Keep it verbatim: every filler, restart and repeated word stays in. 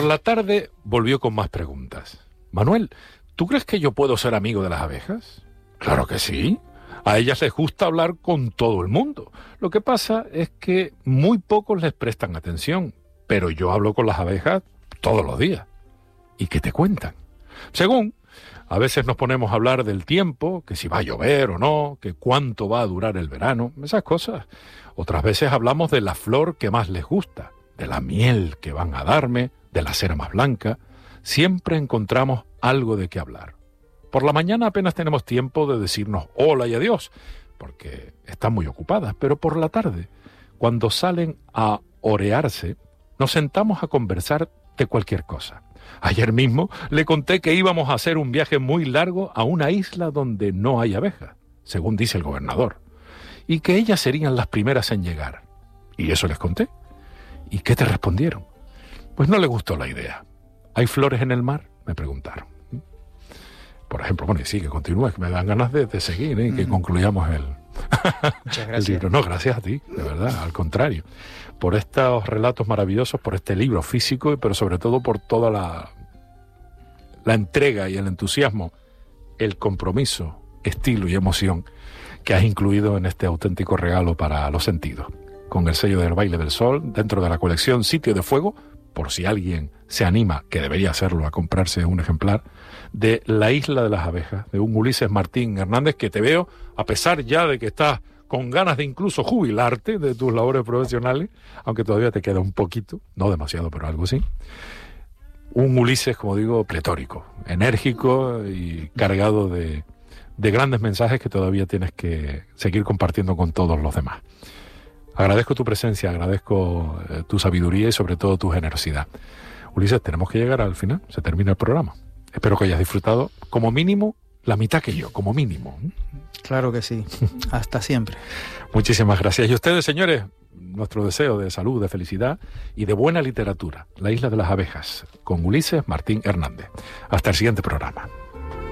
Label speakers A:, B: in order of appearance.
A: la tarde volvió con más preguntas. Manuel, ¿tú crees que yo puedo ser amigo de las abejas? Claro que sí. A ellas les gusta hablar con todo el mundo. Lo que pasa es que muy pocos les prestan atención, pero yo hablo con las abejas todos los días. ¿Y qué te cuentan? Según, a veces nos ponemos a hablar del tiempo, que si va a llover o no, que cuánto va a durar el verano, esas cosas. Otras veces hablamos de la flor que más les gusta, de la miel que van a darme, de la cera más blanca. Siempre encontramos algo de qué hablar. Por la mañana apenas tenemos tiempo de decirnos hola y adiós, porque están muy ocupadas, pero por la tarde, cuando salen a orearse, nos sentamos a conversar de cualquier cosa. Ayer mismo le conté que íbamos a hacer un viaje muy largo a una isla donde no hay abejas, según dice el gobernador, y que ellas serían las primeras en llegar. Y eso les conté. ¿Y qué te respondieron? Pues no les gustó la idea. ¿Hay flores en el mar?, me preguntaron. Por ejemplo, bueno, y sí, que continúe, que me dan ganas de, de seguir, ¿eh? Y que mm. concluyamos el, el libro. No, gracias a ti, de verdad, al contrario. Por estos relatos maravillosos, por este libro físico, pero sobre todo por toda la, la entrega y el entusiasmo, el compromiso, estilo y emoción que has incluido en este auténtico regalo para los sentidos. Con el sello del Baile del Sol, dentro de la colección Sitio de Fuego, por si alguien se anima, que debería hacerlo, a comprarse un ejemplar, de La Isla de las Abejas, de un Ulises Martín Hernández, que te veo, a pesar ya de que estás con ganas de incluso jubilarte de tus labores profesionales, aunque todavía te queda un poquito, no demasiado, pero algo sí. Un Ulises, como digo, pletórico, enérgico y cargado de, de grandes mensajes que todavía tienes que seguir compartiendo con todos los demás. Agradezco tu presencia, agradezco eh, tu sabiduría y sobre todo tu generosidad. Ulises, tenemos que llegar al final, se termina el programa. Espero que hayas disfrutado como mínimo la mitad que yo, como mínimo.
B: Claro que sí, hasta siempre.
A: Muchísimas gracias. Y ustedes, señores, nuestro deseo de salud, de felicidad y de buena literatura. La Isla de las Abejas, con Ulises Martín Hernández. Hasta el siguiente programa.